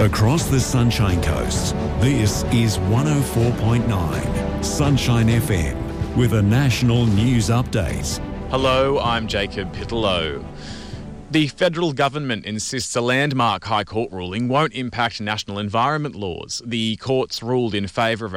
Across the Sunshine Coast, this is 104.9 Sunshine FM with a national news update. Hello, I'm Jacob Pittellow. The federal government insists a landmark High Court ruling won't impact national environment laws. The courts ruled in favour of